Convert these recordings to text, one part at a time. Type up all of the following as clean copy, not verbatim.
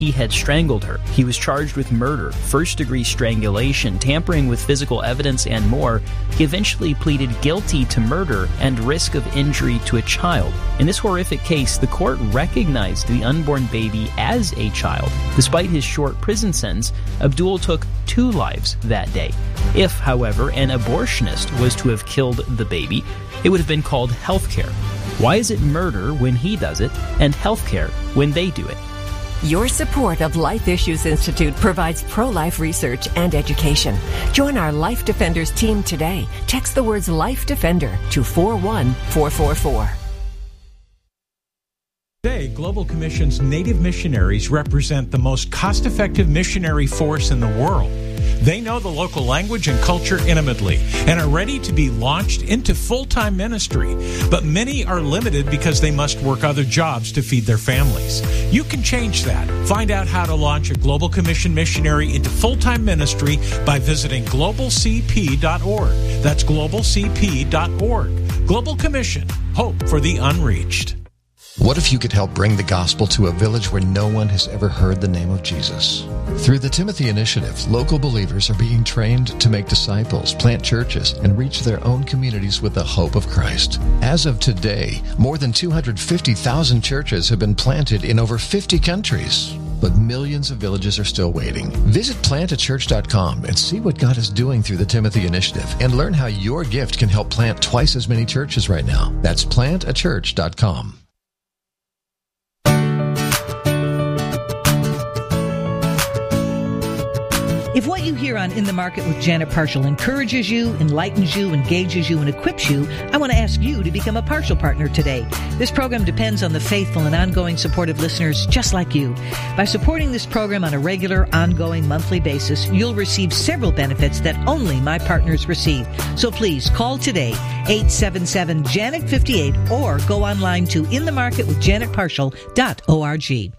He had strangled her. He was charged with murder, first-degree strangulation, tampering with physical evidence, and more. He eventually pleaded guilty to murder and risk of injury to a child. In this horrific case, the court recognized the unborn baby as a child. Despite his short prison sentence, Abdul took 2 lives that day. If, however, an abortionist was to have killed the baby, it would have been called healthcare. Why is it murder when he does it and healthcare when they do it? Your support of Life Issues Institute provides pro-life research and education. Join our Life Defenders team today. Text the words Life Defender to 41444. Today, Global Commission's Native missionaries represent the most cost-effective missionary force in the world. They know the local language and culture intimately and are ready to be launched into full-time ministry. But many are limited because they must work other jobs to feed their families. You can change that. Find out how to launch a Global Commission missionary into full-time ministry by visiting globalcp.org. That's globalcp.org. Global Commission. Hope for the unreached. What if you could help bring the gospel to a village where no one has ever heard the name of Jesus? Through the Timothy Initiative, local believers are being trained to make disciples, plant churches, and reach their own communities with the hope of Christ. As of today, more than 250,000 churches have been planted in over 50 countries. But millions of villages are still waiting. Visit plantachurch.com and see what God is doing through the Timothy Initiative and learn how your gift can help plant twice as many churches right now. That's plantachurch.com. If what you hear on In the Market with Janet Parshall encourages you, enlightens you, engages you, and equips you, I want to ask you to become a Parshall partner today. This program depends on the faithful and ongoing support of listeners just like you. By supporting this program on a regular, ongoing, monthly basis, you'll receive several benefits that only my partners receive. So please call today, 877-JANET58, or go online to inthemarketwithjanetparshall.org.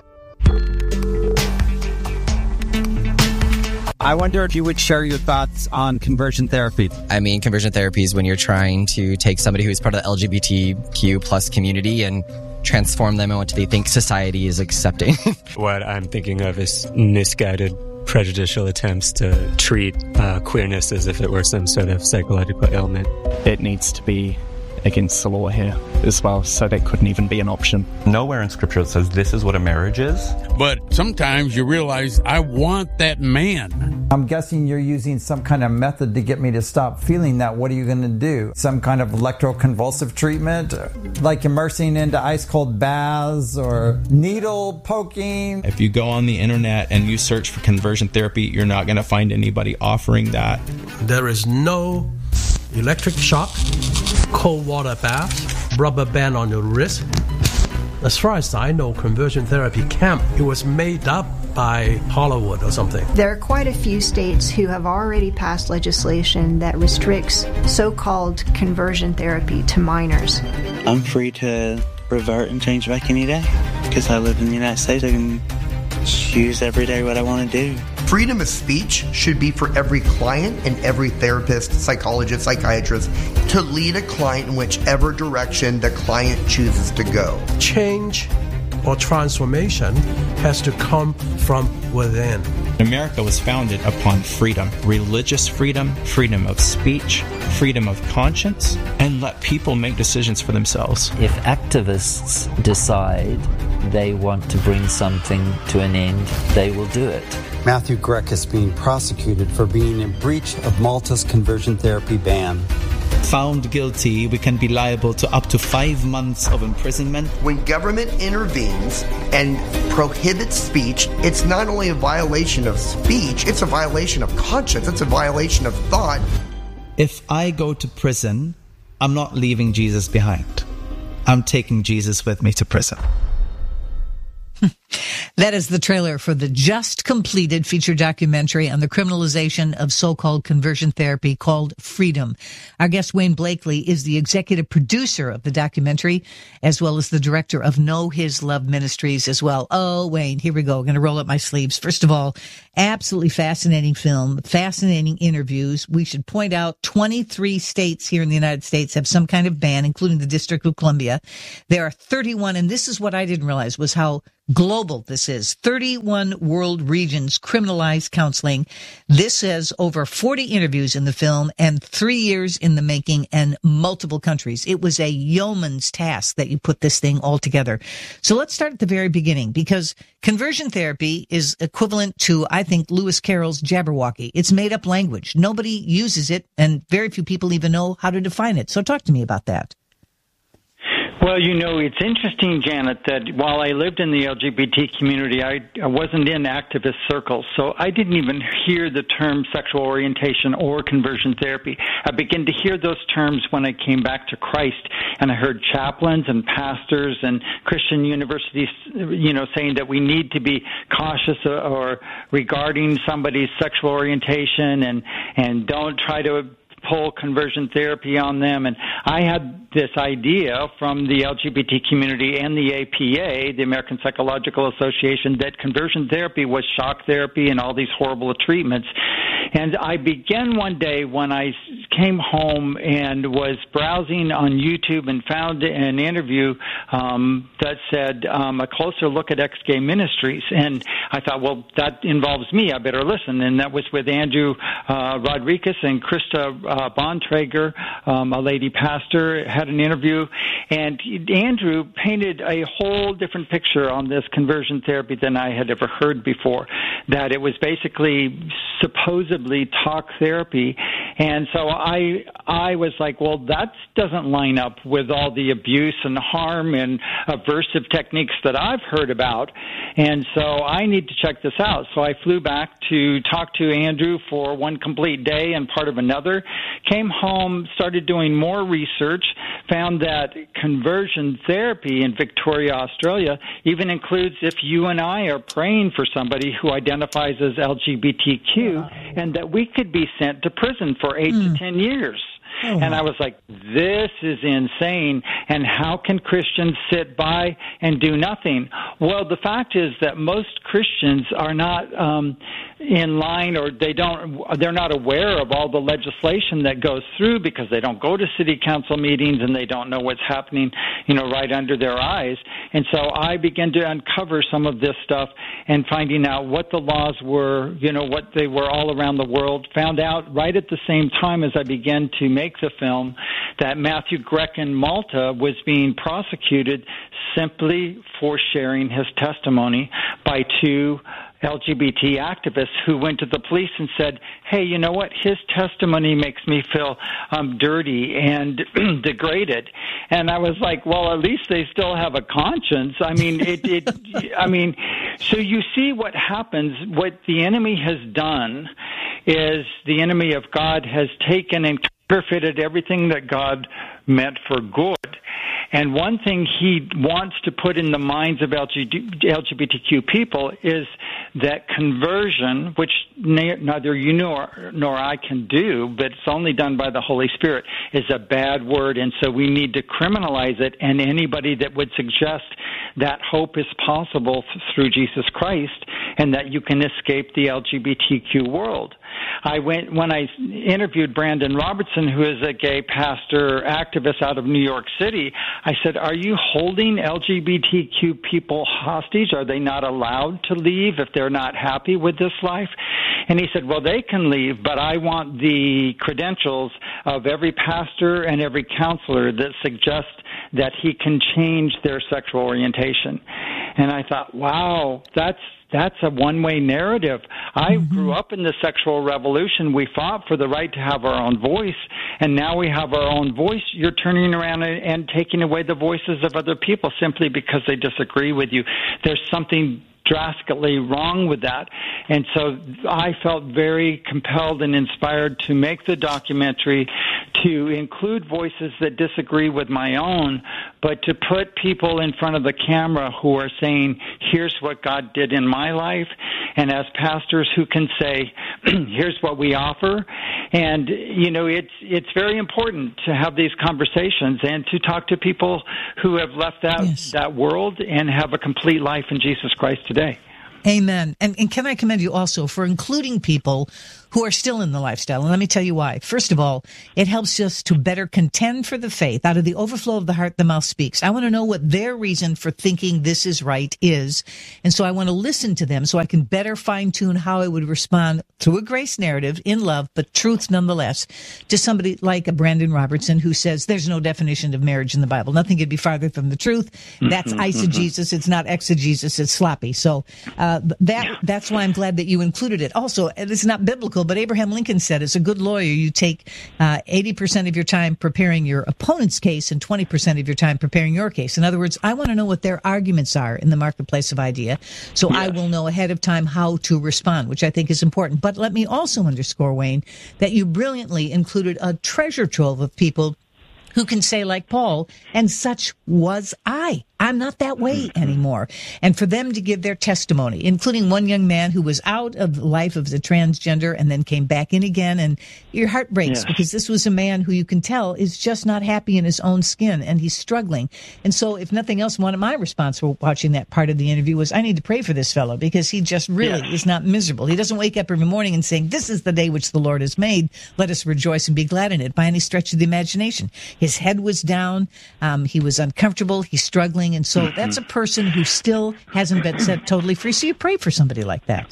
I wonder if you would share your thoughts on conversion therapy. I mean, conversion therapy is when you're trying to take somebody who's part of the LGBTQ plus community and transform them in what they think society is accepting. What I'm thinking of is misguided, prejudicial attempts to treat queerness as if it were some sort of psychological ailment. It needs to be against the law here as well, so that couldn't even be an option. Nowhere in Scripture says this is what a marriage is. But sometimes you realize, I want that man. I'm guessing you're using some kind of method to get me to stop feeling that. What are you going to do? Some kind of electroconvulsive treatment? Like immersing into ice cold baths or needle poking? If you go on the internet and you search for conversion therapy, you're not going to find anybody offering that. There is no electric shock, cold water bath, rubber band on your wrist. As far as I know, conversion therapy camp, it was made up by Hollywood or something. There are quite a few states who have already passed legislation that restricts so-called conversion therapy to minors. I'm free to revert and change back any day because I live in the United States. I can choose every day what I want to do. Freedom of speech should be for every client and every therapist, psychologist, psychiatrist to lead a client in whichever direction the client chooses to go. Change or transformation has to come from within. America was founded upon freedom, religious freedom, freedom of speech, freedom of conscience, and let people make decisions for themselves. If activists decide they want to bring something to an end, they will do it. Matthew Grech is being prosecuted for being in breach of Malta's conversion therapy ban. Found guilty, we can be liable to up to 5 months of imprisonment. When government intervenes and prohibits speech, it's not only a violation of speech, it's a violation of conscience, it's a violation of thought. If I go to prison, I'm not leaving Jesus behind. I'm taking Jesus with me to prison. That is the trailer for the just completed feature documentary on the criminalization of so-called conversion therapy called Freedom. Our guest, Wayne Blakely, is the executive producer of the documentary, as well as the director of Know His Love Ministries as well. Oh, Wayne, here we go. I'm going to roll up my sleeves. First of all, absolutely fascinating film, fascinating interviews. We should point out 23 states here in the United States have some kind of ban, including the District of Columbia. There are 31, and this is what I didn't realize, was how Global, this is. 31 world regions criminalize counseling. This says over 40 interviews in the film and 3 years in the making and multiple countries. It was a yeoman's task that you put this thing all together. So let's start at the very beginning, because conversion therapy is equivalent to, I think, Lewis Carroll's Jabberwocky. It's made up language. Nobody uses it, and very few people even know how to define it. So talk to me about that. Well, it's interesting, Janet, that while I lived in the LGBT community, I wasn't in activist circles, so I didn't even hear the term sexual orientation or conversion therapy. I began to hear those terms when I came back to Christ, and I heard chaplains and pastors and Christian universities, saying that we need to be cautious or regarding somebody's sexual orientation and don't try to pull conversion therapy on them. And I had this idea from the LGBT community and the APA, the American Psychological Association, that conversion therapy was shock therapy and all these horrible treatments. And I began one day when I came home and was browsing on YouTube and found an interview that said a closer look at ex-gay ministries. And I thought, well, that involves me. I better listen. And that was with Andrew Rodriguez and Krista Bontrager, a lady pastor, had an interview. And Andrew painted a whole different picture on this conversion therapy than I had ever heard before, that it was basically supposedly talk therapy. And so I was like, well, that doesn't line up with all the abuse and harm and aversive techniques that I've heard about. And so I need to check this out. So I flew back to talk to Andrew for one complete day and part of another, came home, started doing more research, found that conversion therapy in Victoria, Australia, even includes if you and I are praying for somebody who identifies as LGBTQ, and that we could be sent to prison for 8 to 10 years. And I was like, this is insane. And how can Christians sit by and do nothing? Well, the fact is that most Christians are not in line, or they're not aware of all the legislation that goes through, because they don't go to city council meetings and they don't know what's happening, right under their eyes. And so I began to uncover some of this stuff and finding out what the laws were, what they were all around the world. Found out right at the same time as I began to make the film that Matthew Grech in Malta was being prosecuted simply for sharing his testimony by two LGBT activists who went to the police and said, hey, you know what? His testimony makes me feel dirty and degraded. And I was like, well, at least they still have a conscience. I mean, so you see what happens. What the enemy has done is the enemy of God has taken and counterfeited everything that God meant for good. And one thing he wants to put in the minds of LGBTQ people is that conversion, which neither you nor I can do, but it's only done by the Holy Spirit, is a bad word. And so we need to criminalize it. And anybody that would suggest that hope is possible through Jesus Christ and that you can escape the LGBTQ world. When I interviewed Brandon Robertson, who is a gay pastor activist out of New York City, I said, are you holding LGBTQ people hostage? Are they not allowed to leave if they're not happy with this life? And he said, well, they can leave, but I want the credentials of every pastor and every counselor that suggests that he can change their sexual orientation. And I thought, wow, that's a one-way narrative. I grew up in the sexual revolution. We fought for the right to have our own voice, and now we have our own voice. You're turning around and taking away the voices of other people simply because they disagree with you. There's something drastically wrong with that. And so I felt very compelled and inspired to make the documentary, to include voices that disagree with my own, but to put people in front of the camera who are saying, here's what God did in my life, and as pastors who can say, here's what we offer. And, it's very important to have these conversations and to talk to people who have left that world and have a complete life in Jesus Christ today. Amen. And can I commend you also for including people who are still in the lifestyle? And let me tell you why. First of all, it helps us to better contend for the faith. Out of the overflow of the heart, the mouth speaks. I want to know what their reason for thinking this is right is. And so I want to listen to them so I can better fine-tune how I would respond through a grace narrative in love, but truth nonetheless, to somebody like a Brandon Robertson who says there's no definition of marriage in the Bible. Nothing could be farther from the truth. That's eisegesis. It's not exegesis. It's sloppy. So that's why I'm glad that you included it. Also, it's not biblical, but Abraham Lincoln said, as a good lawyer, you take 80% of your time preparing your opponent's case and 20% of your time preparing your case. In other words, I want to know what their arguments are in the marketplace of idea, so I will know ahead of time how to respond, which I think is important. But let me also underscore, Wayne, that you brilliantly included a treasure trove of people who can say, like Paul, and such was I. I'm not that way anymore. And for them to give their testimony, including one young man who was out of the life of the transgender and then came back in again. And your heart breaks because this was a man who you can tell is just not happy in his own skin and he's struggling. And so if nothing else, one of my response for watching that part of the interview was, I need to pray for this fellow because he just really is not miserable. He doesn't wake up every morning and saying, this is the day which the Lord has made. Let us rejoice and be glad in it by any stretch of the imagination. His head was down. He was uncomfortable. He's struggling. And so that's a person who still hasn't been set totally free. So you pray for somebody like that.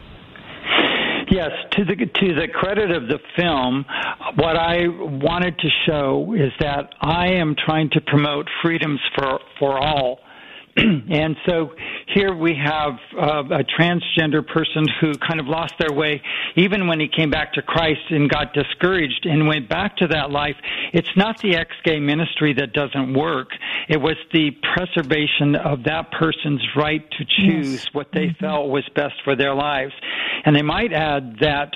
Yes, to the credit of the film, what I wanted to show is that I am trying to promote freedoms for all. And so here we have a transgender person who kind of lost their way even when he came back to Christ and got discouraged and went back to that life. It's not the ex-gay ministry that doesn't work. It was the preservation of that person's right to choose what they felt was best for their lives. And they might add that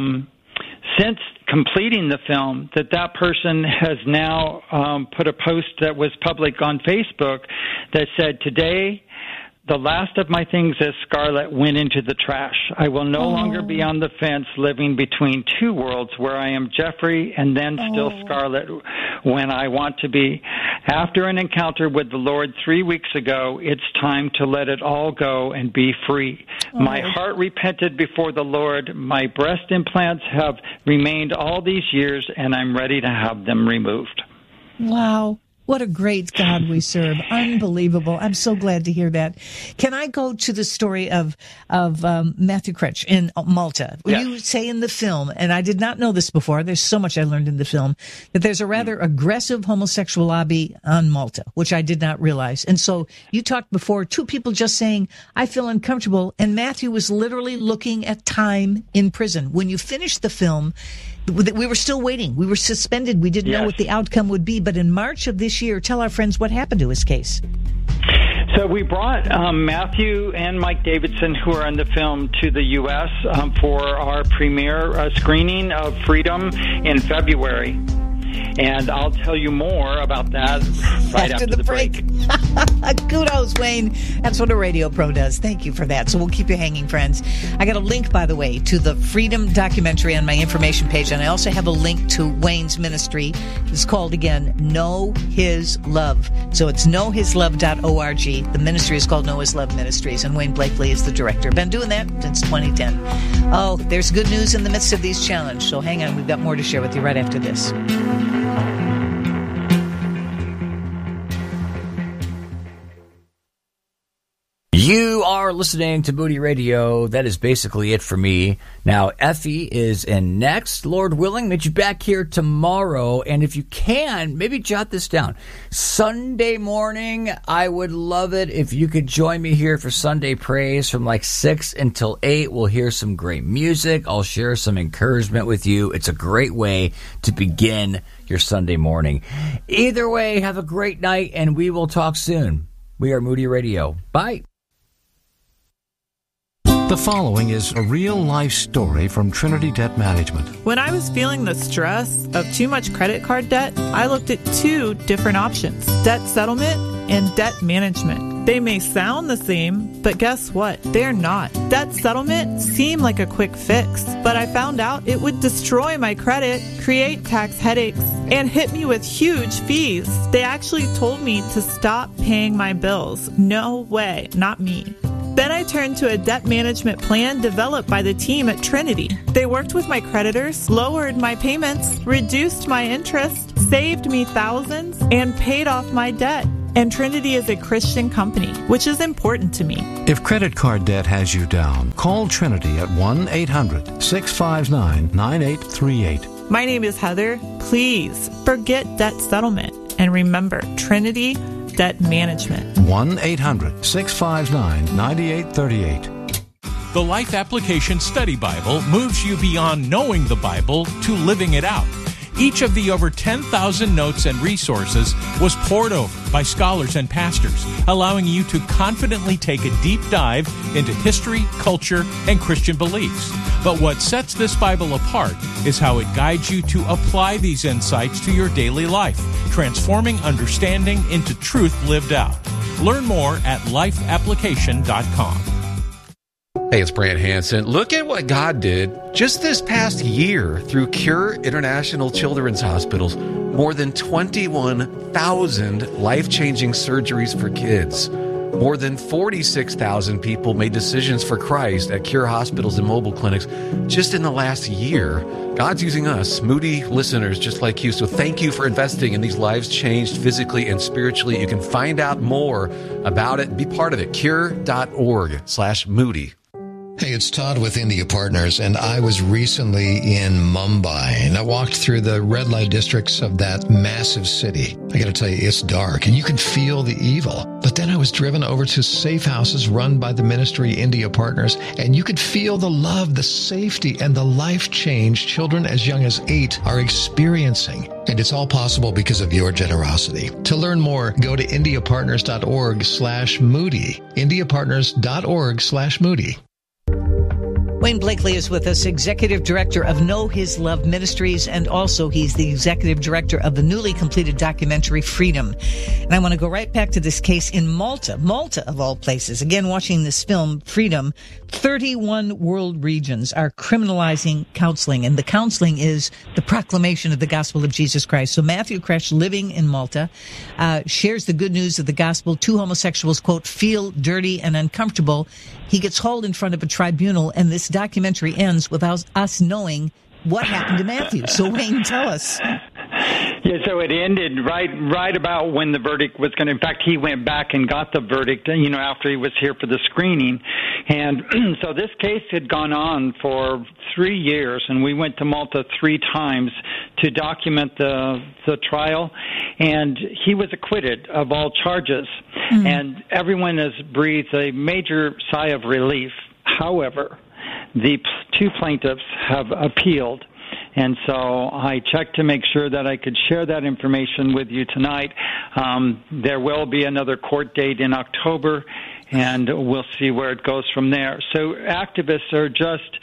since completing the film, that person has now put a post that was public on Facebook that said, today, the last of my things as Scarlet went into the trash. I will no longer be on the fence living between two worlds where I am Jeffrey and then still Scarlet when I want to be. After an encounter with the Lord 3 weeks ago, it's time to let it all go and be free. My heart repented before the Lord. My breast implants have remained all these years, and I'm ready to have them removed. Wow. What a great God we serve. Unbelievable. I'm so glad to hear that. Can I go to the story of Matthew Kretsch in Malta? You say in the film, and I did not know this before, there's so much I learned in the film, that there's a rather aggressive homosexual lobby on Malta, which I did not realize. And so you talked before, two people just saying, I feel uncomfortable, and Matthew was literally looking at time in prison. When you finished the film, we were still waiting. We were suspended. We didn't know what the outcome would be. But in March of this year, tell our friends what happened to his case. So we brought Matthew and Mike Davidson, who are in the film, to the U.S. For our premiere screening of Freedom in February. And I'll tell you more about that right after the break. Kudos, Wayne. That's what a radio pro does. Thank you for that. So we'll keep you hanging, friends. I got a link, by the way, to the Freedom documentary on my information page. And I also have a link to Wayne's ministry. It's called, again, Know His Love. So it's knowhislove.org. The ministry is called Know His Love Ministries. And Wayne Blakely is the director. Been doing that since 2010. Oh, there's good news in the midst of these challenges. So hang on. We've got more to share with you right after this. You are listening to Moody Radio. That is basically it for me. Now, Effie is in next. Lord willing, meet you back here tomorrow. And if you can, maybe jot this down. Sunday morning, I would love it if you could join me here for Sunday Praise from like 6 until 8. We'll hear some great music. I'll share some encouragement with you. It's a great way to begin your Sunday morning. Either way, have a great night, and we will talk soon. We are Moody Radio. Bye. The following is a real-life story from Trinity Debt Management. When I was feeling the stress of too much credit card debt, I looked at two different options: debt settlement and debt management. They may sound the same, but guess what? They're not. Debt settlement seemed like a quick fix, but I found out it would destroy my credit, create tax headaches, and hit me with huge fees. They actually told me to stop paying my bills. No way, not me. Then I turned to a debt management plan developed by the team at Trinity. They worked with my creditors, lowered my payments, reduced my interest, saved me thousands, and paid off my debt. And Trinity is a Christian company, which is important to me. If credit card debt has you down, call Trinity at 1-800-659-9838. My name is Heather. Please forget debt settlement and remember Trinity Debt Management. 1-800-659-9838. The Life Application Study Bible moves you beyond knowing the Bible to living it out. Each of the over 10,000 notes and resources was poured over by scholars and pastors, allowing you to confidently take a deep dive into history, culture, and Christian beliefs. But what sets this Bible apart is how it guides you to apply these insights to your daily life, transforming understanding into truth lived out. Learn more at lifeapplication.com. Hey, it's Brant Hansen. Look at what God did just this past year through Cure International Children's Hospitals. More than 21,000 life-changing surgeries for kids. More than 46,000 people made decisions for Christ at Cure hospitals and mobile clinics just in the last year. God's using us, Moody listeners just like you. So thank you for investing in these lives changed physically and spiritually. You can find out more about it and be part of it. Cure.org/Moody. Hey, it's Todd with India Partners, and I was recently in Mumbai, and I walked through the red light districts of that massive city. I got to tell you, it's dark, and you can feel the evil. But then I was driven over to safe houses run by the ministry India Partners, and you could feel the love, the safety, and the life change children as young as 8 are experiencing. And it's all possible because of your generosity. To learn more, go to indiapartners.org/Moody. indiapartners.org/Moody. Wayne Blakely is with us, Executive Director of Know His Love Ministries, and also he's the Executive Director of the newly completed documentary Freedom. And I want to go right back to this case in Malta of all places. Again, watching this film, Freedom, 31 world regions are criminalizing counseling, and the counseling is the proclamation of the gospel of Jesus Christ. So Matthew Kresh, living in Malta, shares the good news of the gospel. 2 homosexuals, quote, feel dirty and uncomfortable. He gets hauled in front of a tribunal, and this documentary ends without us knowing what happened to Matthew. So Wayne, tell us. Yeah, so it ended right about when the verdict was going to. In fact, he went back and got the verdict, after he was here for the screening. And so this case had gone on for 3 years, and we went to Malta 3 times to document the trial. And he was acquitted of all charges. Mm-hmm. And everyone has breathed a major sigh of relief. However, the 2 plaintiffs have appealed. And so I checked to make sure that I could share that information with you tonight. There will be another court date in October, and we'll see where it goes from there. So activists are just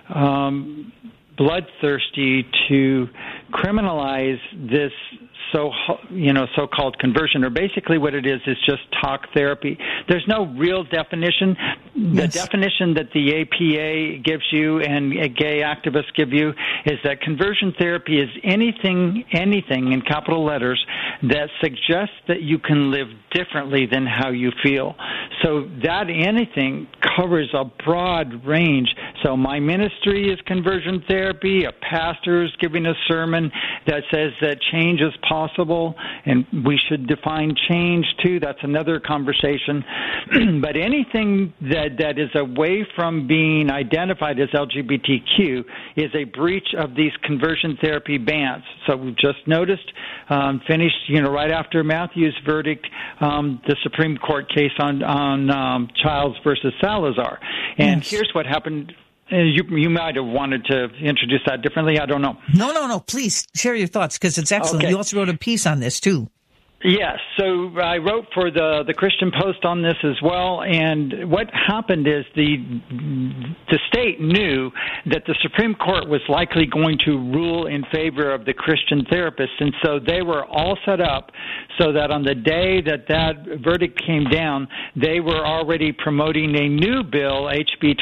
bloodthirsty to criminalize this so-called conversion, or basically what it is just talk therapy. There's no real definition. The definition that the APA gives you and gay activists give you is that conversion therapy is anything in capital letters that suggests that you can live differently than how you feel. So that anything covers a broad range. So my ministry is conversion therapy. A pastor is giving a sermon that says that change is possible, and we should define change too. That's another conversation. But anything that is away from being identified as LGBTQ is a breach of these conversion therapy bans. So we've just noticed, finished, right after Matthew's verdict, the Supreme Court case on Childs versus Salazar. And here's what happened. You might have wanted to introduce that differently. I don't know. No. Please share your thoughts, because it's excellent. Okay. You also wrote a piece on this, too. Yes, so I wrote for the Christian Post on this as well, and what happened is the state knew that the Supreme Court was likely going to rule in favor of the Christian therapists, and so they were all set up so that on the day that verdict came down, they were already promoting a new bill, HB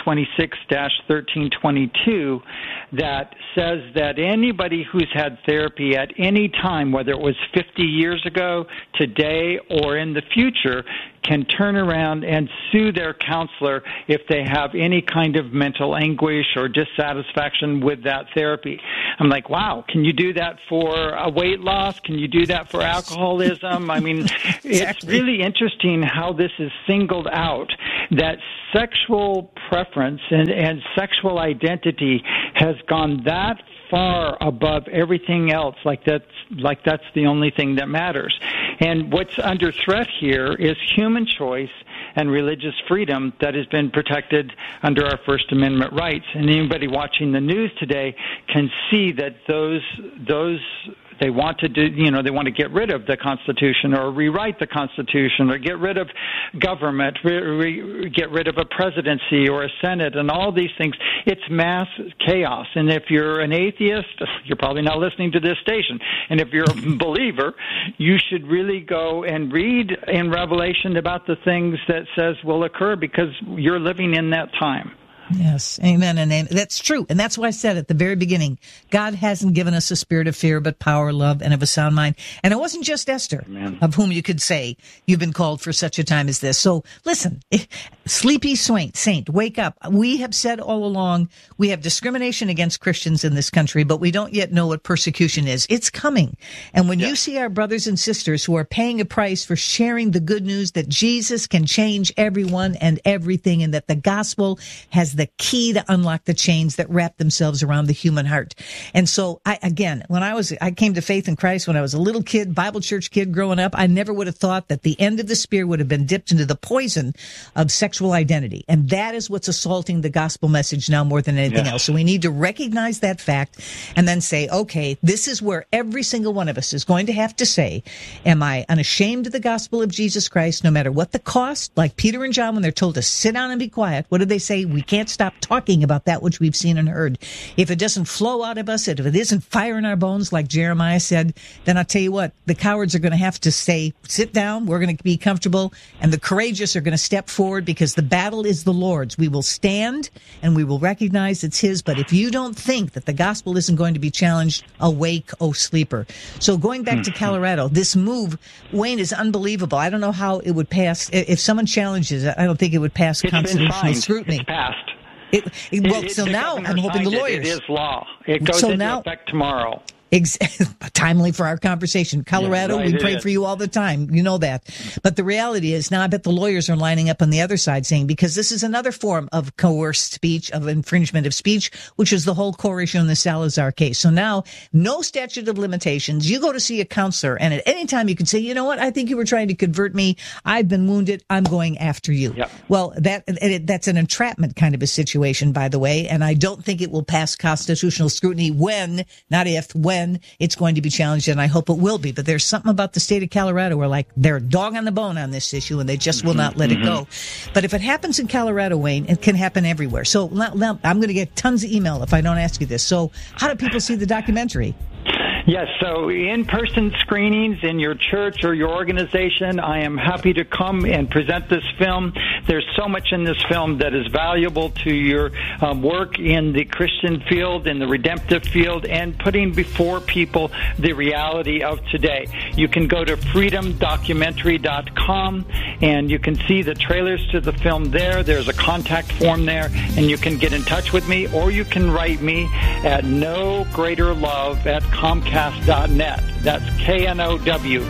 26-1322, that says that anybody who's had therapy at any time, whether it was 50 years ago, today, or in the future, can turn around and sue their counselor if they have any kind of mental anguish or dissatisfaction with that therapy. I'm like, wow, can you do that for a weight loss? Can you do that for alcoholism? I mean, it's really interesting how this is singled out, that sexual preference and sexual identity has gone that far above everything else, like that's the only thing that matters. And what's under threat here is human choice and religious freedom that has been protected under our First Amendment rights. And anybody watching the news today can see that those they want to do, they want to get rid of the Constitution or rewrite the Constitution or get rid of government, get rid of a presidency or a Senate and all these things. It's mass chaos. And if you're an atheist, you're probably not listening to this station. And if you're a believer, you should really go and read in Revelation about the things that says will occur, because you're living in that time. Yes, amen and amen. That's true. And that's why I said at the very beginning, God hasn't given us a spirit of fear, but power, love, and of a sound mind. And it wasn't just Esther, of whom you could say you've been called for such a time as this. So listen, sleepy saint, wake up. We have said all along, we have discrimination against Christians in this country, but we don't yet know what persecution is. It's coming. And when you see our brothers and sisters who are paying a price for sharing the good news that Jesus can change everyone and everything, and that the gospel has the key to unlock the chains that wrap themselves around the human heart. And so I came to faith in Christ when I was a little kid, Bible church kid growing up. I never would have thought that the end of the spear would have been dipped into the poison of sexual identity. And that is what's assaulting the gospel message now more than anything else. So we need to recognize that fact and then say, okay, this is where every single one of us is going to have to say, am I unashamed of the gospel of Jesus Christ, no matter what the cost? Like Peter and John, when they're told to sit down and be quiet, what did they say? We can't stop talking about that which we've seen and heard. If it doesn't flow out of us, if it isn't fire in our bones, like Jeremiah said, then I'll tell you what, the cowards are going to have to say, sit down, we're going to be comfortable, and the courageous are going to step forward, because the battle is the Lord's. We will stand and we will recognize it's His. But if you don't think that the gospel isn't going to be challenged, awake, O sleeper. So going back to Colorado, this move, Wayne, is unbelievable. I don't know how it would pass. If someone challenges it, I don't think it would pass constitutional scrutiny. It's passed. Now I'm hoping the lawyers. It is law. It goes into effect tomorrow. Timely for our conversation. Colorado, we pray for you all the time. You know that. But the reality is, now I bet the lawyers are lining up on the other side saying, because this is another form of coerced speech, of infringement of speech, which is the whole core issue in the Salazar case. So now, no statute of limitations. You go to see a counselor, and at any time you can say, you know what, I think you were trying to convert me. I've been wounded. I'm going after you. Yep. Well, that's an entrapment kind of a situation, by the way, and I don't think it will pass constitutional scrutiny when it's going to be challenged, and I hope it will be. But there's something about the state of Colorado where, they're a dog on the bone on this issue, and they just will not let it go. But if it happens in Colorado, Wayne, it can happen everywhere. So now I'm going to get tons of email if I don't ask you this. So how do people see the documentary? Yes, so in-person screenings in your church or your organization, I am happy to come and present this film. There's so much in this film that is valuable to your work in the Christian field, in the redemptive field, and putting before people the reality of today. You can go to freedomdocumentary.com, and you can see the trailers to the film there. There's a contact form there, and you can get in touch with me, or you can write me at nogreaterlove@comcast.net. That's KNOW,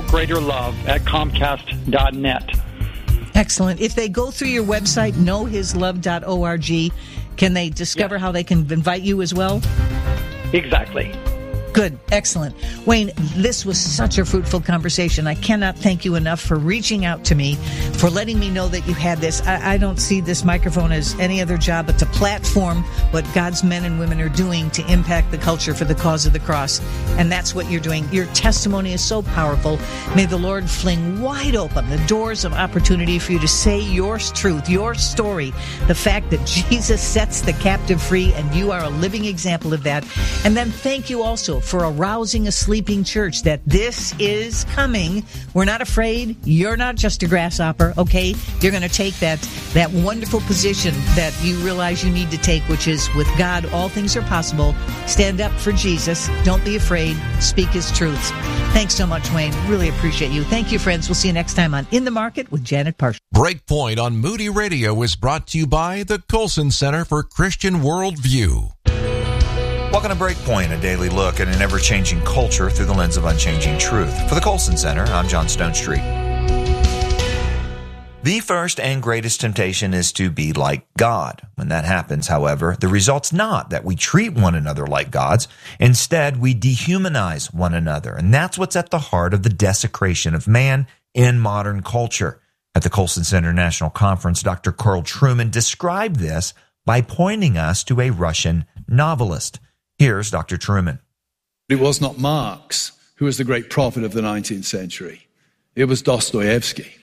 nogreaterlove@comcast.net. Excellent. If they go through your website, knowhislove.org, can they discover how they can invite you as well? Exactly. Good. Excellent. Wayne, this was such a fruitful conversation. I cannot thank you enough for reaching out to me, for letting me know that you had this. I don't see this microphone as any other job but to platform what God's men and women are doing to impact the culture for the cause of the cross. And that's what you're doing. Your testimony is so powerful. May the Lord fling wide open the doors of opportunity for you to say your truth, your story, the fact that Jesus sets the captive free, and you are a living example of that. And then thank you also for arousing a sleeping church that this is coming. We're not afraid. You're not just a grasshopper, okay? You're going to take that wonderful position that you realize you need to take, which is with God, all things are possible. Stand up for Jesus. Don't be afraid. Speak his truths. Thanks so much, Wayne. Really appreciate you. Thank you, friends. We'll see you next time on In the Market with Janet Parshall. Breakpoint on Moody Radio is brought to you by the Colson Center for Christian Worldview. Welcome to Breakpoint, a daily look at an ever-changing culture through the lens of unchanging truth. For the Colson Center, I'm John Stonestreet. The first and greatest temptation is to be like God. When that happens, however, the result's not that we treat one another like gods. Instead, we dehumanize one another. And that's what's at the heart of the desecration of man in modern culture. At the Colson Center National Conference, Dr. Carl Trueman described this by pointing us to a Russian novelist. Here's Dr. Trueman. It was not Marx who was the great prophet of the 19th century. It was Dostoevsky.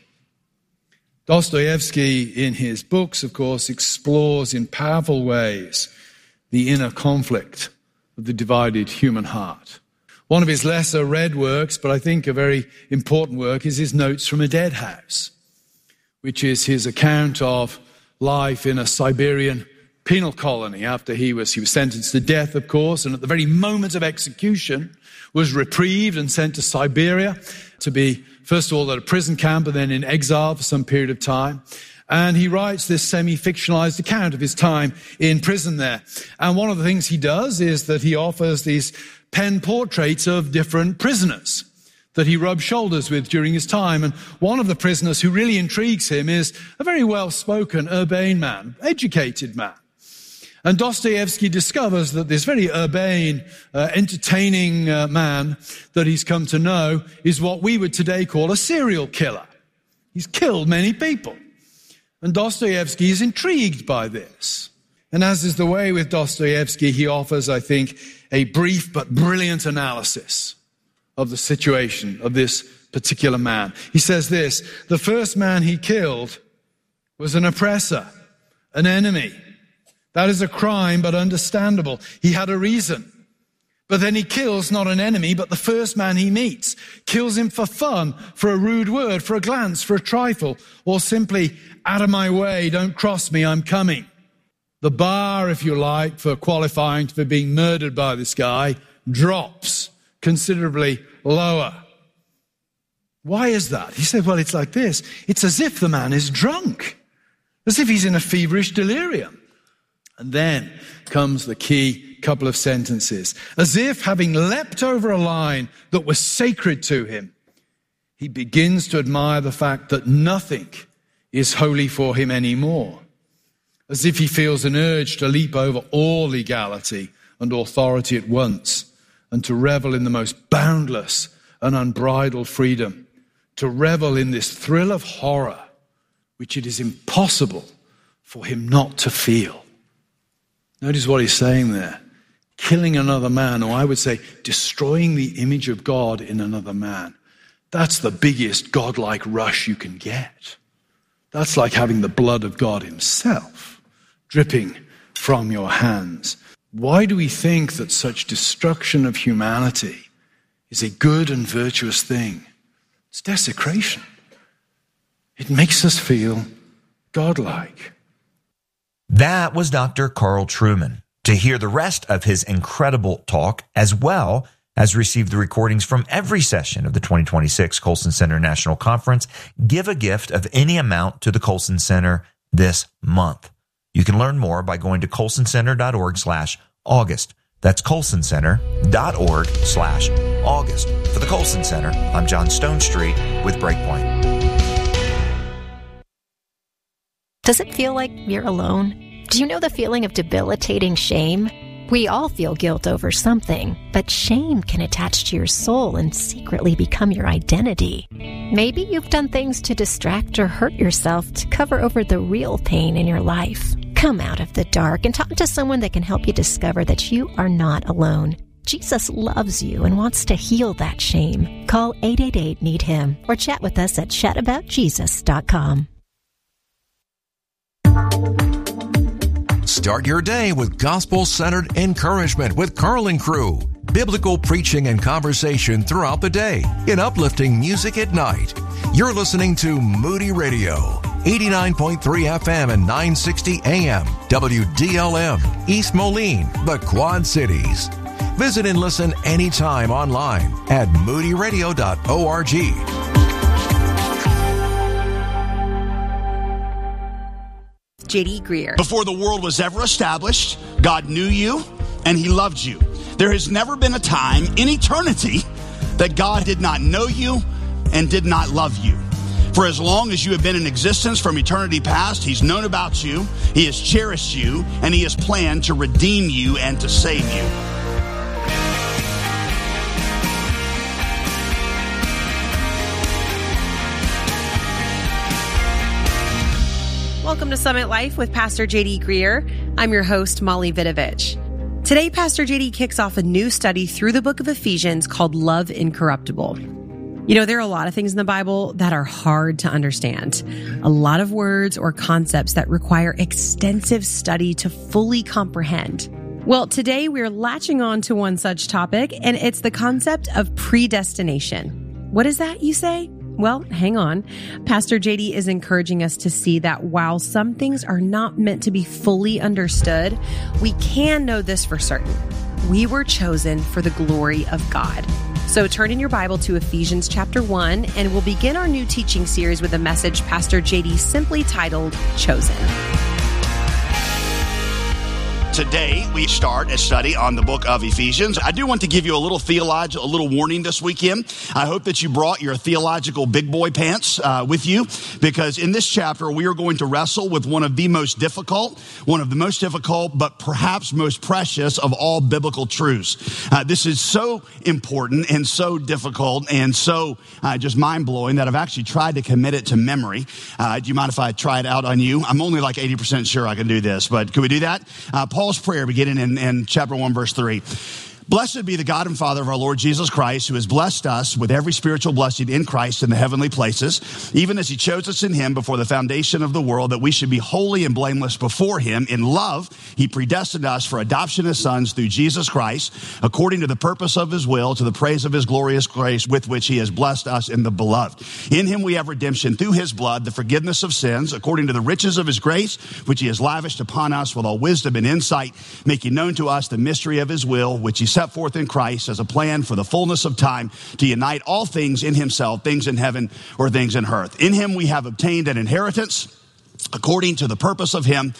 Dostoevsky, in his books, of course, explores in powerful ways the inner conflict of the divided human heart. One of his lesser read works, but I think a very important work, is his Notes from a Dead House, which is his account of life in a Siberian penal colony after he was sentenced to death, of course, and at the very moment of execution was reprieved and sent to Siberia to be, first of all, at a prison camp and then in exile for some period of time. And he writes this semi-fictionalized account of his time in prison there. And one of the things he does is that he offers these pen portraits of different prisoners that he rubbed shoulders with during his time. And one of the prisoners who really intrigues him is a very well-spoken, urbane man, educated man. And Dostoevsky discovers that this very urbane, entertaining man that he's come to know is what we would today call a serial killer. He's killed many people. And Dostoevsky is intrigued by this. And as is the way with Dostoevsky, he offers, I think, a brief but brilliant analysis of the situation of this particular man. He says this: the first man he killed was an oppressor, an enemy. That is a crime, but understandable. He had a reason. But then he kills not an enemy, but the first man he meets. Kills him for fun, for a rude word, for a glance, for a trifle, or simply, out of my way, don't cross me, I'm coming. The bar, if you like, for qualifying for being murdered by this guy drops considerably lower. Why is that? He said, well, it's like this. It's as if the man is drunk, as if he's in a feverish delirium. And then comes the key couple of sentences. As if, having leapt over a line that was sacred to him, he begins to admire the fact that nothing is holy for him anymore. As if he feels an urge to leap over all legality and authority at once, and to revel in the most boundless and unbridled freedom, to revel in this thrill of horror, which it is impossible for him not to feel. Notice what he's saying there. Killing another man, or I would say destroying the image of God in another man. That's the biggest godlike rush you can get. That's like having the blood of God himself dripping from your hands. Why do we think that such destruction of humanity is a good and virtuous thing? It's desecration. It makes us feel godlike. That was Dr. Carl Trueman. To hear the rest of his incredible talk, as well as receive the recordings from every session of the 2026 Colson Center National Conference, give a gift of any amount to the Colson Center this month. You can learn more by going to colsoncenter.org/August. That's colsoncenter.org/August. For the Colson Center, I'm John Stonestreet with Breakpoint. Does it feel like you're alone? Do you know the feeling of debilitating shame? We all feel guilt over something, but shame can attach to your soul and secretly become your identity. Maybe you've done things to distract or hurt yourself to cover over the real pain in your life. Come out of the dark and talk to someone that can help you discover that you are not alone. Jesus loves you and wants to heal that shame. Call 888-NEED-HIM or chat with us at chataboutjesus.com. Start your day with gospel-centered encouragement with Carl and Crew. biblical preaching and conversation throughout the day, and uplifting music at night. You're listening to Moody Radio, 89.3 FM and 960 AM, WDLM, East Moline, the Quad Cities. Visit and listen anytime online at moodyradio.org. J.D. Greear. Before the world was ever established, God knew you and He loved you. There has never been a time in eternity that God did not know you and did not love you. For as long as you have been in existence from eternity past, He's known about you, He has cherished you, and He has planned to redeem you and to save you. Welcome to Summit Life with Pastor J.D. Greear. I'm your host, Molly Vidovich. Today, Pastor J.D. kicks off a new study through the book of Ephesians called Love Incorruptible. You know, there are a lot of things in the Bible that are hard to understand. A lot of words or concepts that require extensive study to fully comprehend. Well, today we're latching on to one such topic, and it's the concept of predestination. What is that, you say? Well, hang on. Pastor JD is encouraging us to see that while some things are not meant to be fully understood, we can know this for certain. We were chosen for the glory of God. So turn in your Bible to Ephesians chapter 1, and we'll begin our new teaching series with a message Pastor JD simply titled, Chosen. Today, we start a study on the book of Ephesians. I do want to give you a little warning this weekend. I hope that you brought your theological big boy pants with you, because in this chapter, we are going to wrestle with one of the most difficult, but perhaps most precious of all biblical truths. This is so important and so difficult and so just mind-blowing that I've actually tried to commit it to memory. Do you mind if I try it out on you? I'm only like 80% sure I can do this, but can we do that? Paul's prayer beginning in chapter 1, verse 3. Blessed be the God and Father of our Lord Jesus Christ, who has blessed us with every spiritual blessing in Christ in the heavenly places, even as He chose us in Him before the foundation of the world, that we should be holy and blameless before Him. In love, He predestined us for adoption as sons through Jesus Christ, according to the purpose of His will, to the praise of His glorious grace, with which He has blessed us in the beloved. In Him we have redemption through His blood, the forgiveness of sins, according to the riches of His grace, which He has lavished upon us with all wisdom and insight, making known to us the mystery of His will, which He set forth in Christ as a plan for the fullness of time to unite all things in Himself, things in heaven or things in earth. In Him we have obtained an inheritance according to the purpose of Him,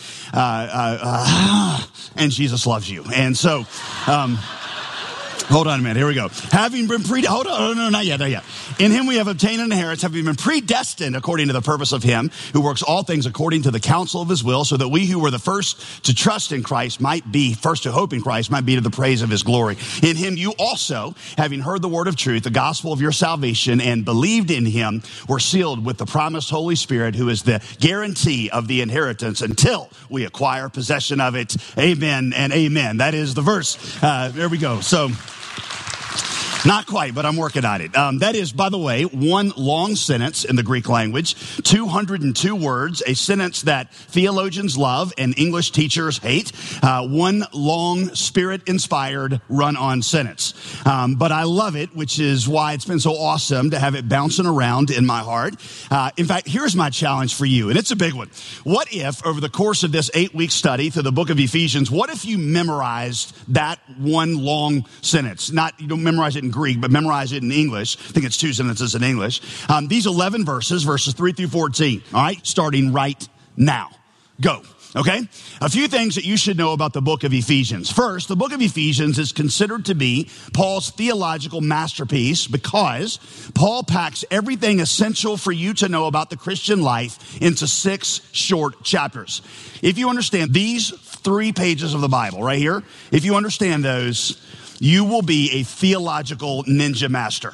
and Jesus loves you. And so, hold on a minute. Here we go. Having been not yet. In Him we have obtained an inheritance, having been predestined according to the purpose of Him, who works all things according to the counsel of His will, so that we who were the first to trust in Christ first to hope in Christ, might be to the praise of His glory. In Him you also, having heard the word of truth, the gospel of your salvation, and believed in Him, were sealed with the promised Holy Spirit, who is the guarantee of the inheritance until we acquire possession of it. Amen and amen. That is the verse. There we go. So, not quite, but I'm working on it. That is, by the way, one long sentence in the Greek language, 202 words, a sentence that theologians love and English teachers hate. One long, Spirit-inspired, run-on sentence. But I love it, which is why it's been so awesome to have it bouncing around in my heart. In fact, here's my challenge for you, and it's a big one. What if, over the course of this 8-week study through the book of Ephesians, what if you memorized that one long sentence? You don't memorize it in Greek, but memorize it in English. I think it's 2 sentences in English. These 11 verses 3 through 14, all right, starting right now. Go. Okay? A few things that you should know about the book of Ephesians. First, the book of Ephesians is considered to be Paul's theological masterpiece because Paul packs everything essential for you to know about the Christian life into 6 short chapters. If you understand these 3 pages of the Bible right here, if you understand those, you will be a theological ninja master.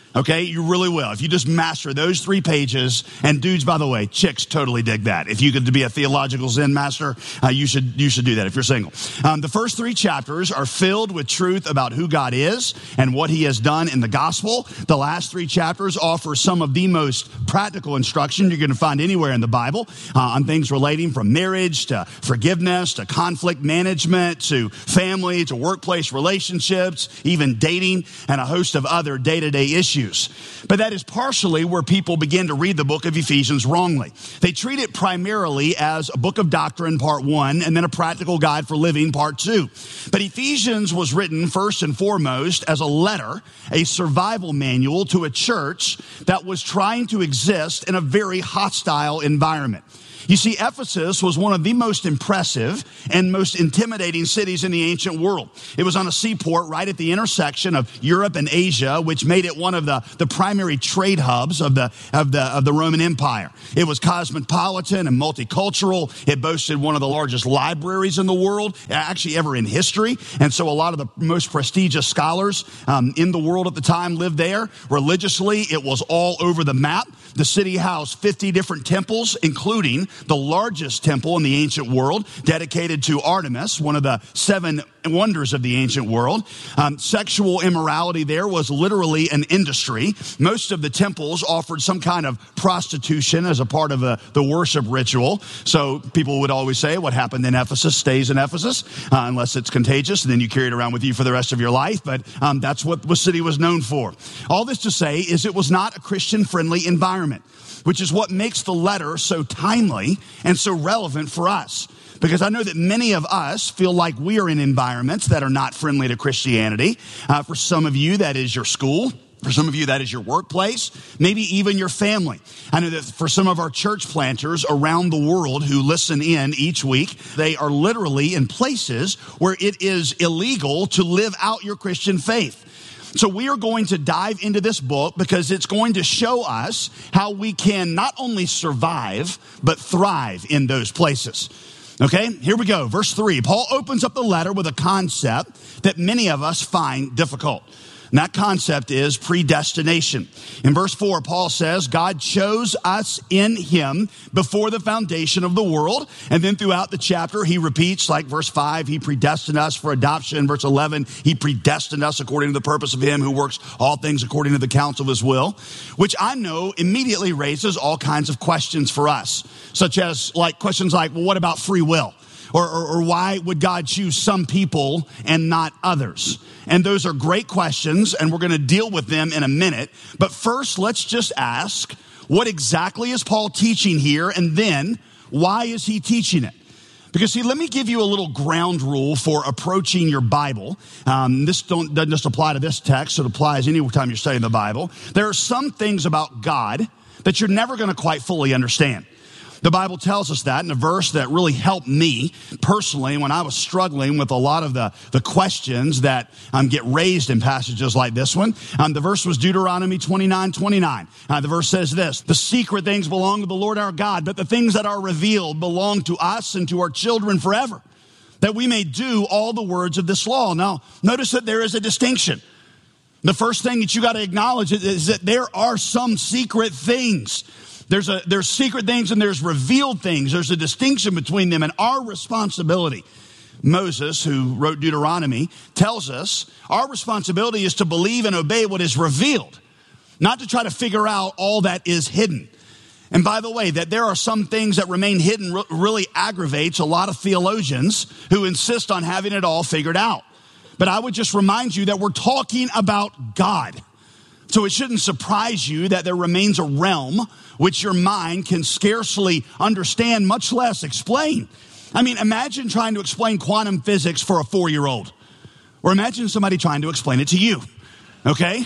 Okay, you really will. If you just master those 3 pages, and dudes, by the way, chicks totally dig that. If you get to be a theological Zen master, you should do that if you're single. The first 3 chapters are filled with truth about who God is and what he has done in the gospel. The last 3 chapters offer some of the most practical instruction you're going to find anywhere in the Bible on things relating from marriage to forgiveness to conflict management to family to workplace relationships, even dating, and a host of other day-to-day issues. But that is partially where people begin to read the book of Ephesians wrongly. They treat it primarily as a book of doctrine, part 1, and then a practical guide for living, part 2. But Ephesians was written first and foremost as a letter, a survival manual to a church that was trying to exist in a very hostile environment. You see, Ephesus was one of the most impressive and most intimidating cities in the ancient world. It was on a seaport right at the intersection of Europe and Asia, which made it one of the primary trade hubs of the Roman Empire. It was cosmopolitan and multicultural. It boasted one of the largest libraries in the world, actually ever in history. And so a lot of the most prestigious scholars in the world at the time lived there. Religiously, it was all over the map. The city housed 50 different temples, including the largest temple in the ancient world, dedicated to Artemis, one of the 7 wonders of the ancient world. Sexual immorality there was literally an industry. Most of the temples offered some kind of prostitution as a part of the worship ritual. So people would always say, what happened in Ephesus stays in Ephesus, unless it's contagious, and then you carry it around with you for the rest of your life. But that's what the city was known for. All this to say is it was not a Christian-friendly environment, which is what makes the letter so timely and so relevant for us. Because I know that many of us feel like we are in environments that are not friendly to Christianity. For some of you, that is your school. For some of you, that is your workplace, maybe even your family. I know that for some of our church planters around the world who listen in each week, they are literally in places where it is illegal to live out your Christian faith. So we are going to dive into this book because it's going to show us how we can not only survive, but thrive in those places. Okay, here we go. Verse 3. Paul opens up the letter with a concept that many of us find difficult. And that concept is predestination. In verse 4, Paul says, God chose us in him before the foundation of the world. And then throughout the chapter, he repeats, like verse 5, he predestined us for adoption. Verse 11, he predestined us according to the purpose of him who works all things according to the counsel of his will, which I know immediately raises all kinds of questions for us, such as questions like, well, what about free will? Or why would God choose some people and not others? And those are great questions, and we're going to deal with them in a minute. But first, let's just ask, what exactly is Paul teaching here? And then, why is he teaching it? Because, see, let me give you a little ground rule for approaching your Bible. This doesn't just apply to this text. It applies any time you're studying the Bible. There are some things about God that you're never going to quite fully understand. The Bible tells us that in a verse that really helped me personally when I was struggling with a lot of the questions that get raised in passages like this one. The verse was Deuteronomy 29:29. The verse says this, the secret things belong to the Lord our God, but the things that are revealed belong to us and to our children forever, that we may do all the words of this law. Now, notice that there is a distinction. The first thing that you got to acknowledge is that there are some secret things. There's secret things and there's revealed things. There's a distinction between them, and our responsibility, Moses, who wrote Deuteronomy, tells us our responsibility is to believe and obey what is revealed, not to try to figure out all that is hidden. And by the way, that there are some things that remain hidden really aggravates a lot of theologians who insist on having it all figured out. But I would just remind you that we're talking about God. So it shouldn't surprise you that there remains a realm which your mind can scarcely understand, much less explain. I mean, imagine trying to explain quantum physics for a 4-year-old. Or imagine somebody trying to explain it to you, okay?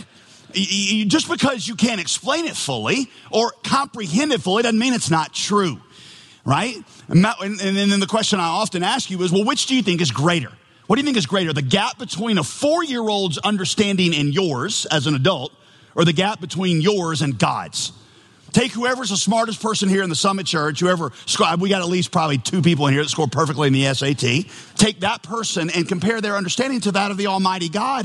Just because you can't explain it fully or comprehend it fully doesn't mean it's not true, right? And then the question I often ask you is, well, which do you think is greater? What do you think is greater, the gap between a 4-year-old's understanding and yours as an adult, or the gap between yours and God's? Take whoever's the smartest person here in the Summit Church, we got at least probably 2 people in here that score perfectly in the SAT. Take that person and compare their understanding to that of the Almighty God.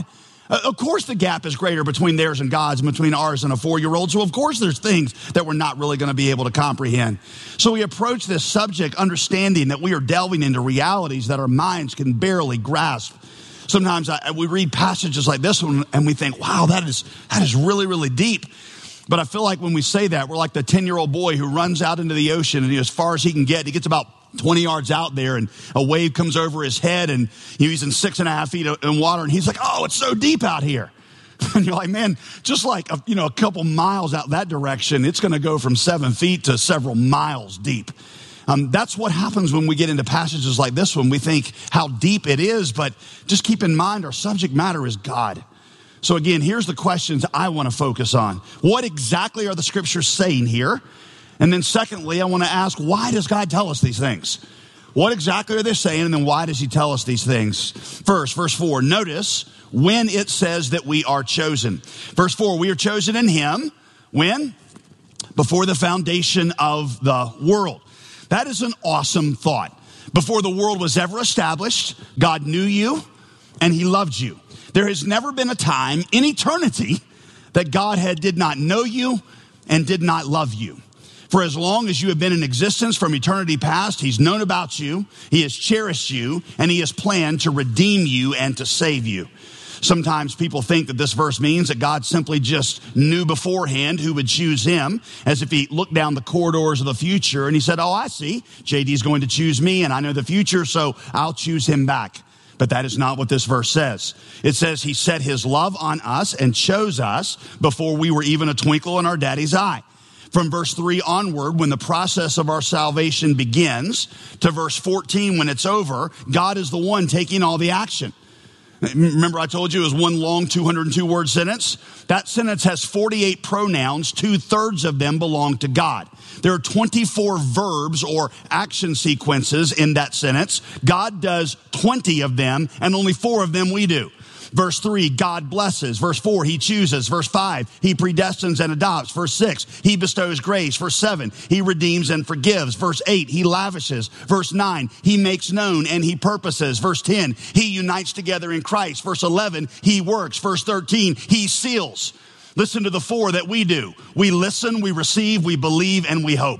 Of course the gap is greater between theirs and God's and between ours and a 4-year-old. So of course there's things that we're not really going to be able to comprehend. So we approach this subject understanding that we are delving into realities that our minds can barely grasp. Sometimes we read passages like this one and we think, wow, that is really, really deep. But I feel like when we say that, we're like the 10-year-old boy who runs out into the ocean and as far as he can get, he gets about 20 yards out there and a wave comes over his head and he's in 6.5 feet in water and he's like, oh, it's so deep out here. And you're like, man, just like, a couple miles out that direction, it's going to go from 7 feet to several miles deep. That's what happens when we get into passages like this one. We think how deep it is, but just keep in mind our subject matter is God. So again, here's the questions I want to focus on. What exactly are the scriptures saying here? And then secondly, I want to ask, why does God tell us these things? What exactly are they saying? And then why does he tell us these things? First, verse 4, notice when it says that we are chosen. Verse 4, we are chosen in him. When? Before the foundation of the world. That is an awesome thought. Before the world was ever established, God knew you and he loved you. There has never been a time in eternity that God did not know you and did not love you. For as long as you have been in existence from eternity past, he's known about you, he has cherished you, and he has planned to redeem you and to save you. Sometimes people think that this verse means that God simply just knew beforehand who would choose him, as if he looked down the corridors of the future and he said, oh, I see, JD's going to choose me and I know the future, so I'll choose him back. But that is not what this verse says. It says he set his love on us and chose us before we were even a twinkle in our daddy's eye. From verse 3 onward, when the process of our salvation begins, to verse 14 when it's over, God is the one taking all the action. Remember I told you it was one long 202-word sentence? That sentence has 48 pronouns. 2/3 of them belong to God. There are 24 verbs or action sequences in that sentence. God does 20 of them, and only 4 of them we do. Verse 3, God blesses. Verse 4, he chooses. Verse 5, he predestines and adopts. Verse 6, he bestows grace. Verse 7, he redeems and forgives. Verse 8, he lavishes. Verse 9, he makes known and he purposes. Verse 10, he unites together in Christ. Verse 11, he works. Verse 13, he seals. Listen to the 4 that we do. We listen, we receive, we believe, and we hope.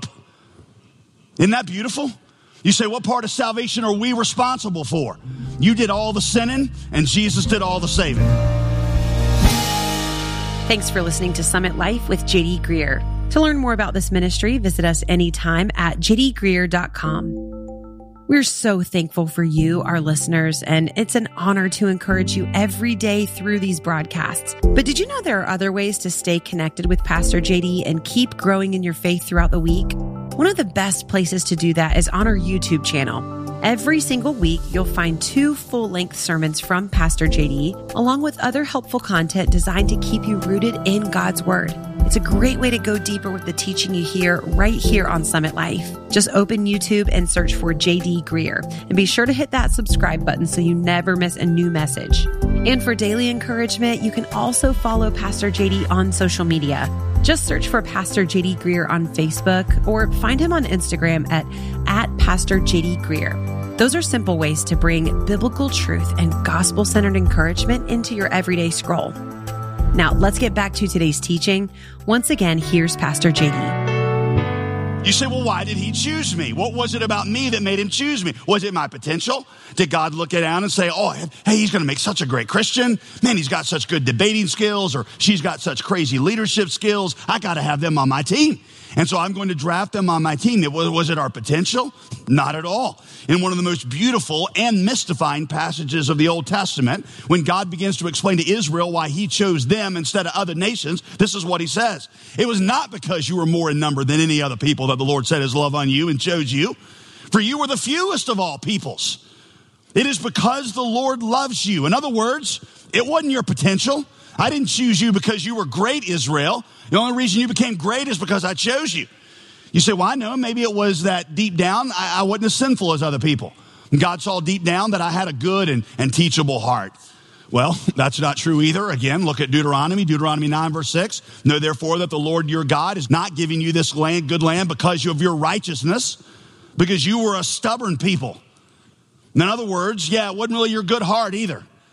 Isn't that beautiful? You say, what part of salvation are we responsible for? You did all the sinning, and Jesus did all the saving. Thanks for listening to Summit Life with J.D. Greear. To learn more about this ministry, visit us anytime at jdgreear.com. We're so thankful for you, our listeners, and it's an honor to encourage you every day through these broadcasts. But did you know there are other ways to stay connected with Pastor JD and keep growing in your faith throughout the week? One of the best places to do that is on our YouTube channel. Every single week, you'll find 2 full-length sermons from Pastor JD, along with other helpful content designed to keep you rooted in God's Word. It's a great way to go deeper with the teaching you hear right here on Summit Life. Just open YouTube and search for J.D. Greear, and be sure to hit that subscribe button so you never miss a new message. And for daily encouragement, you can also follow Pastor JD on social media. Just search for Pastor J.D. Greear on Facebook or find him on Instagram at Pastor J.D. Greear. Those are simple ways to bring biblical truth and gospel-centered encouragement into your everyday scroll. Now, let's get back to today's teaching. Once again, here's Pastor JD. You say, well, why did he choose me? What was it about me that made him choose me? Was it my potential? Did God look it down and say, oh, hey, he's going to make such a great Christian? Man, he's got such good debating skills, or she's got such crazy leadership skills. I got to have them on my team. And so I'm going to draft them on my team. Was it our potential? Not at all. In one of the most beautiful and mystifying passages of the Old Testament, when God begins to explain to Israel why he chose them instead of other nations, this is what he says. It was not because you were more in number than any other people that the Lord set his love on you and chose you. For you were the fewest of all peoples. It is because the Lord loves you. In other words, it wasn't your potential. I didn't choose you because you were great, Israel. The only reason you became great is because I chose you. You say, well, I know. Maybe it was that deep down, I wasn't as sinful as other people. And God saw deep down that I had a good and teachable heart. Well, that's not true either. Again, look at Deuteronomy 9, verse 6. Know therefore that the Lord your God is not giving you this land, good land, because of your righteousness, because you were a stubborn people. In other words, it wasn't really your good heart either.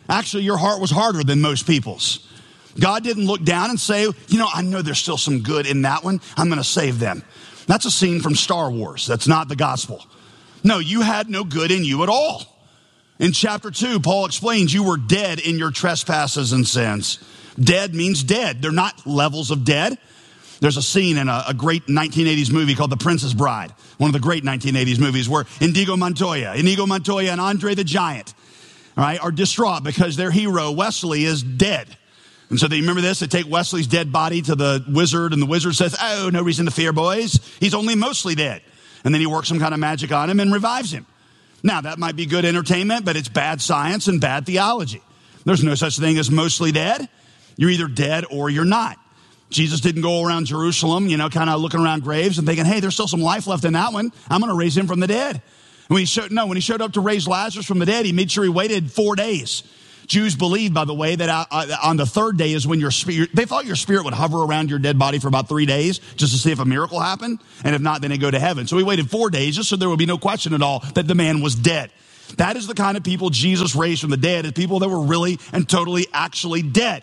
Actually, your heart was harder than most people's. God didn't look down and say, I know there's still some good in that one. I'm going to save them. That's a scene from Star Wars. That's not the gospel. No, you had no good in you at all. In chapter 2, Paul explains you were dead in your trespasses and sins. Dead means dead. They're not levels of dead. There's a scene in a great 1980s movie called The Princess Bride, one of the great 1980s movies, where Inigo Montoya and Andre the Giant, right, are distraught because their hero, Wesley, is dead. And so they remember this, they take Wesley's dead body to the wizard, and the wizard says, "Oh, no reason to fear, boys. He's only mostly dead." And then he works some kind of magic on him and revives him. Now, that might be good entertainment, but it's bad science and bad theology. There's no such thing as mostly dead. You're either dead or you're not. Jesus didn't go around Jerusalem, kind of looking around graves and thinking, hey, there's still some life left in that one. I'm going to raise him from the dead. And when he showed up to raise Lazarus from the dead, he made sure he waited 4 days. Jews believed, by the way, that on the third day is when they thought your spirit would hover around your dead body for about 3 days just to see if a miracle happened. And if not, then they go to heaven. So he waited 4 days just so there would be no question at all that the man was dead. That is the kind of people Jesus raised from the dead, is people that were really and totally actually dead.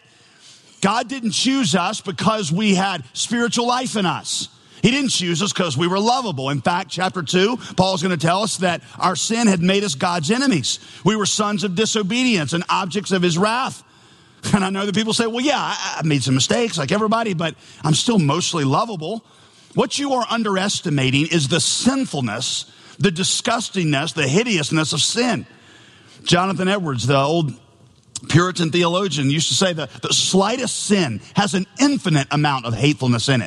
God didn't choose us because we had spiritual life in us. He didn't choose us because we were lovable. In fact, chapter 2, Paul's going to tell us that our sin had made us God's enemies. We were sons of disobedience and objects of his wrath. And I know that people say, well, yeah, I made some mistakes like everybody, but I'm still mostly lovable. What you are underestimating is the sinfulness, the disgustingness, the hideousness of sin. Jonathan Edwards, the old Puritan theologian, used to say that the slightest sin has an infinite amount of hatefulness in it.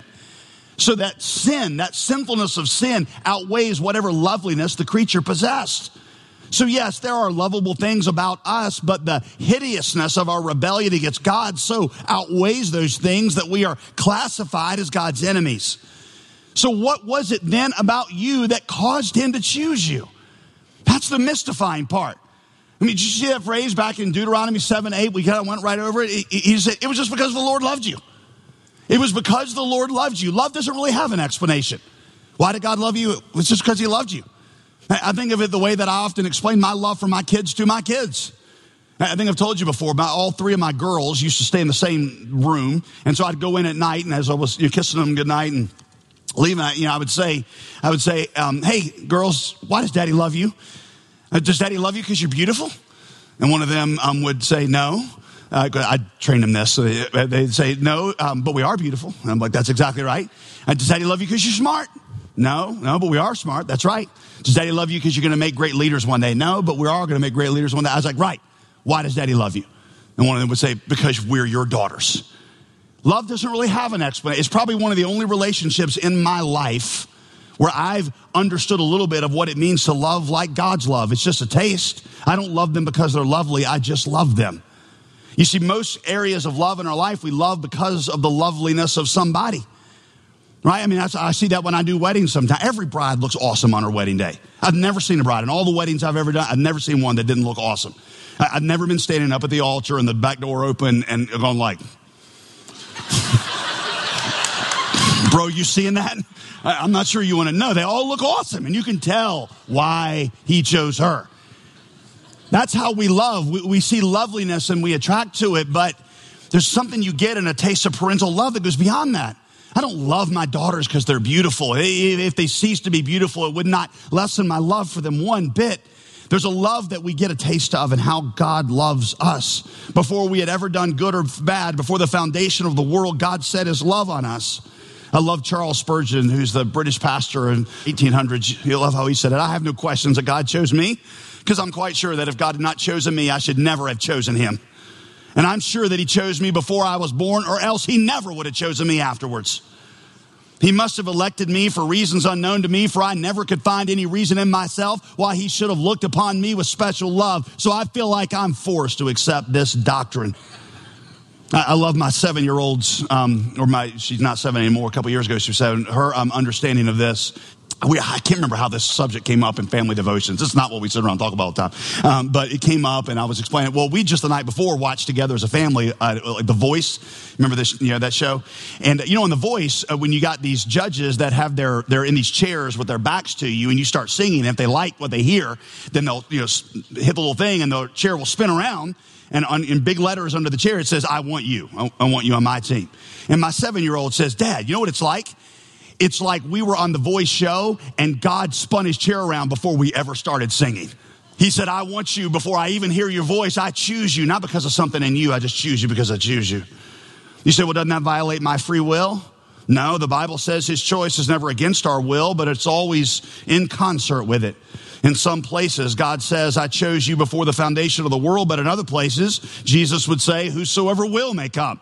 So that sin, that sinfulness of sin, outweighs whatever loveliness the creature possessed. So yes, there are lovable things about us, but the hideousness of our rebellion against God so outweighs those things that we are classified as God's enemies. So what was it then about you that caused him to choose you? That's the mystifying part. I mean, did you see that phrase back in Deuteronomy 7:8? We kind of went right over it. He said, it was just because the Lord loved you. It was because the Lord loved you. Love doesn't really have an explanation. Why did God love you? It was just because he loved you. I think of it the way that I often explain my love for my kids to my kids. I think I've told you before, about all three of my girls used to stay in the same room. And so I'd go in at night, and as I was kissing them goodnight and leaving, I would say, hey, girls, why does Daddy love you? Does Daddy love you because you're beautiful? And one of them would say no. I trained them this. So they'd say no, but we are beautiful. And I'm like, that's exactly right. Does Daddy love you because you're smart? No, but we are smart. That's right. Does Daddy love you because you're going to make great leaders one day? No, but we are going to make great leaders one day. I was like, right. Why does Daddy love you? And one of them would say, because we're your daughters. Love doesn't really have an explanation. It's probably one of the only relationships in my life where I've understood a little bit of what it means to love like God's love. It's just a taste. I don't love them because they're lovely. I just love them. You see, most areas of love in our life, we love because of the loveliness of somebody. Right? I mean, I see that when I do weddings sometimes. Every bride looks awesome on her wedding day. I've never seen a bride. In all the weddings I've ever done, I've never seen one that didn't look awesome. I've never been standing up at the altar and the back door open and going like, bro, you seeing that? I'm not sure you want to know. They all look awesome, and you can tell why he chose her. That's how we love. We see loveliness and we attract to it, but there's something you get in a taste of parental love that goes beyond that. I don't love my daughters because they're beautiful. If they cease to be beautiful, it would not lessen my love for them one bit. There's a love that we get a taste of in how God loves us. Before we had ever done good or bad, before the foundation of the world, God set his love on us. I love Charles Spurgeon, who's the British pastor in 1800s. You love how he said it. I have no questions that God chose me, because I'm quite sure that if God had not chosen me, I should never have chosen him. And I'm sure that he chose me before I was born, or else he never would have chosen me afterwards. He must have elected me for reasons unknown to me, for I never could find any reason in myself why he should have looked upon me with special love. So I feel like I'm forced to accept this doctrine. I love my 7-year-old's, she's not 7 anymore. A couple years ago, she was 7. Her understanding of this. I can't remember how this subject came up in family devotions. It's not what we sit around and talk about all the time. But it came up and I was explaining, well, we just the night before watched together as a family, like The Voice. Remember this, that show? And, in The Voice, when you got these judges that have they're in these chairs with their backs to you and you start singing, and if they like what they hear, then they'll, hit the little thing and the chair will spin around. And in big letters under the chair, it says, I want you. I want you on my team. And my 7-year-old says, Dad, you know what it's like? It's like we were on The Voice show and God spun his chair around before we ever started singing. He said, I want you before I even hear your voice. I choose you, not because of something in you. I just choose you because I choose you. You say, well, doesn't that violate my free will? No, the Bible says his choice is never against our will, but it's always in concert with it. In some places, God says, I chose you before the foundation of the world. But in other places, Jesus would say, whosoever will may come.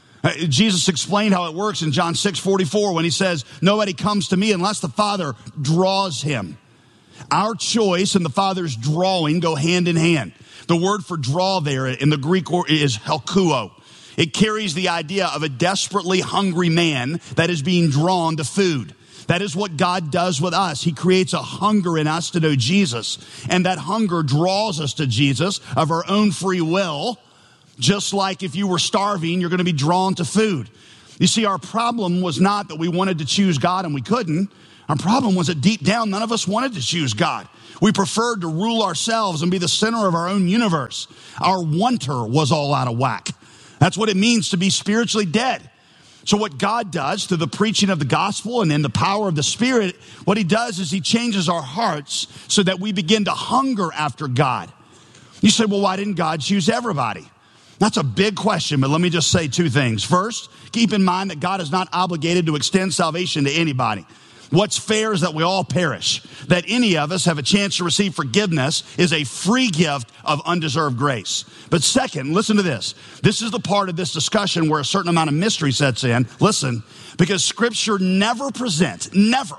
Jesus explained how it works in John 6:44 when he says, nobody comes to me unless the Father draws him. Our choice and the Father's drawing go hand in hand. The word for draw there in the Greek is helkuo. It carries the idea of a desperately hungry man that is being drawn to food. That is what God does with us. He creates a hunger in us to know Jesus. And that hunger draws us to Jesus of our own free will. Just like if you were starving, you're going to be drawn to food. You see, our problem was not that we wanted to choose God and we couldn't. Our problem was that deep down, none of us wanted to choose God. We preferred to rule ourselves and be the center of our own universe. Our wanter was all out of whack. That's what it means to be spiritually dead. So what God does through the preaching of the gospel and in the power of the Spirit, what he does is he changes our hearts so that we begin to hunger after God. You say, well, why didn't God choose everybody? That's a big question, but let me just say two things. First, keep in mind that God is not obligated to extend salvation to anybody. What's fair is that we all perish. That any of us have a chance to receive forgiveness is a free gift of undeserved grace. But second, listen to this. This is the part of this discussion where a certain amount of mystery sets in. Listen, because Scripture never presents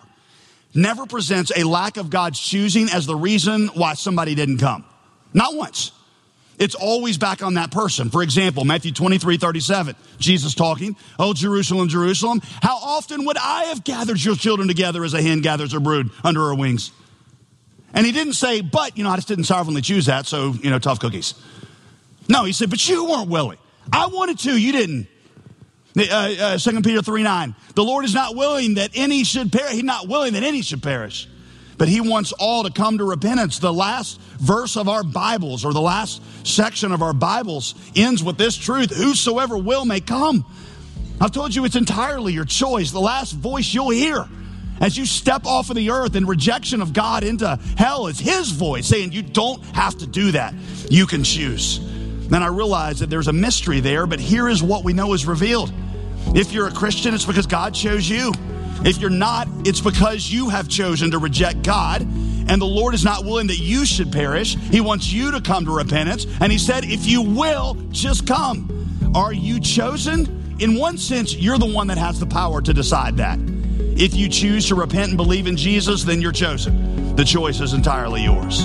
a lack of God's choosing as the reason why somebody didn't come. Not once. It's always back on that person. For example, Matthew 23:37, Jesus talking, oh, Jerusalem, Jerusalem, how often would I have gathered your children together as a hen gathers her brood under her wings? And he didn't say, but, I just didn't sovereignly choose that, so, tough cookies. No, he said, but you weren't willing. I wanted to, you didn't. 2 Peter 3:9, the Lord is not willing that any should perish. He's not willing that any should perish. But he wants all to come to repentance. The last verse of our Bibles, or the last section of our Bibles, ends with this truth: whosoever will may come. I've told you it's entirely your choice. The last voice you'll hear as you step off of the earth in rejection of God into hell is his voice saying you don't have to do that. You can choose. Then I realize that there's a mystery there, but here is what we know is revealed. If you're a Christian, it's because God chose you. If you're not, it's because you have chosen to reject God, and the Lord is not willing that you should perish. He wants you to come to repentance, and he said, if you will, just come. Are you chosen? In one sense, you're the one that has the power to decide that. If you choose to repent and believe in Jesus, then you're chosen. The choice is entirely yours.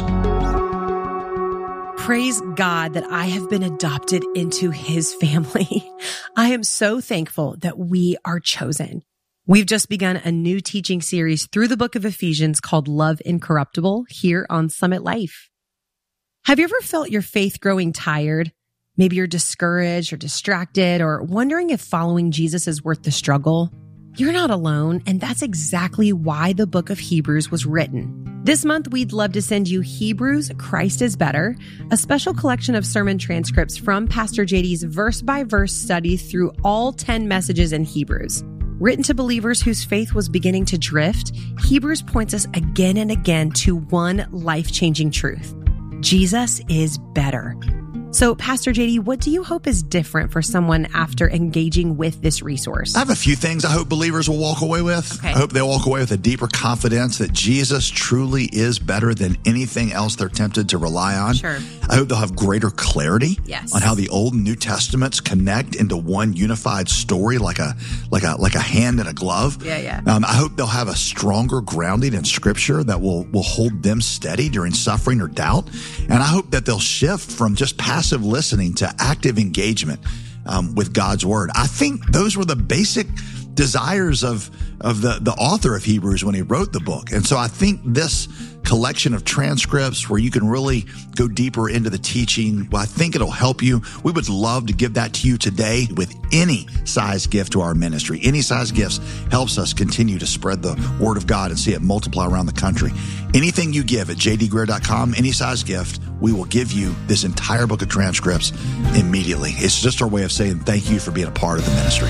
Praise God that I have been adopted into his family. I am so thankful that we are chosen. We've just begun a new teaching series through the book of Ephesians called Love Incorruptible here on Summit Life. Have you ever felt your faith growing tired? Maybe you're discouraged or distracted or wondering if following Jesus is worth the struggle. You're not alone, and that's exactly why the book of Hebrews was written. This month, we'd love to send you Hebrews, Christ is Better, a special collection of sermon transcripts from Pastor JD's verse-by-verse study through all 10 messages in Hebrews. Written to believers whose faith was beginning to drift, Hebrews points us again and again to one life-changing truth: Jesus is better. So, Pastor JD, what do you hope is different for someone after engaging with this resource? I have a few things I hope believers will walk away with. Okay. I hope they'll walk away with a deeper confidence that Jesus truly is better than anything else they're tempted to rely on. Sure. I hope they'll have greater clarity on how the Old and New Testaments connect into one unified story, like a hand in a glove. I hope they'll have a stronger grounding in Scripture that will hold them steady during suffering or doubt. And I hope that they'll shift from just passive listening to active engagement with God's Word. I think those were the basic desires of the author of Hebrews when he wrote the book. And so I think this collection of transcripts where you can really go deeper into the teaching, well, I think it'll help you. We would love to give that to you today with any size gift to our ministry. Any size gifts helps us continue to spread the word of God and see it multiply around the country. Anything you give at jdgreer.com, any size gift, we will give you this entire book of transcripts immediately. It's just our way of saying thank you for being a part of the ministry.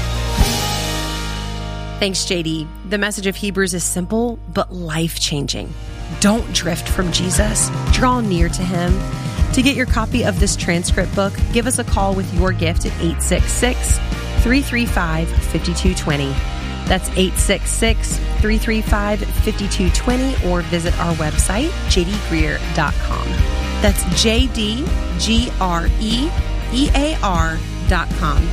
Thanks, JD. The message of Hebrews is simple, but life-changing. Don't drift from Jesus. Draw near to him. To get your copy of this transcript book, give us a call with your gift at 866-335-5220. That's 866-335-5220, or visit our website, jdgreer.com. That's jdgreer.com.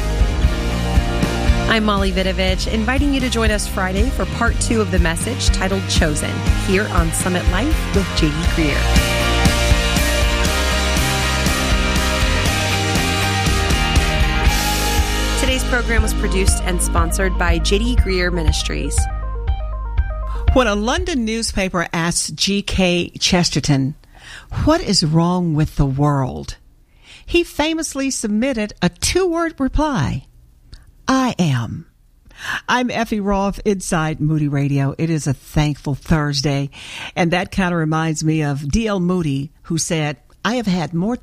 I'm Molly Vidovich, inviting you to join us Friday for part 2 of the message titled Chosen, here on Summit Life with J.D. Greer. Today's program was produced and sponsored by J.D. Greer Ministries. When a London newspaper asked G.K. Chesterton, "What is wrong with the world?" he famously submitted a 2-word reply: I am. I'm Effie Roth, inside Moody Radio. It is a thankful Thursday, and that kind of reminds me of D.L. Moody, who said, "I have had more